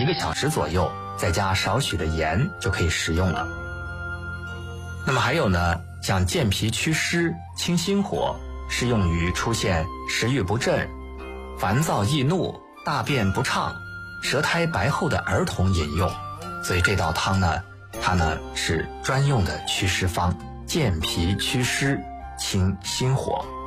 1个小时左右，再加少许的盐就可以食用了。那么还有呢，像健脾祛湿、清心火，适用于出现食欲不振、烦躁易怒、大便不畅、舌苔白厚的儿童饮用。所以这道汤呢，它呢是专用的祛湿方，健脾祛湿、清心火。